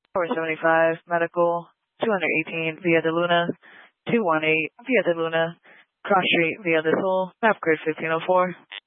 475 Medical, 218 Via de Luna, 218 Via de Luna, Cross Street Via de Sol, map grid 1504.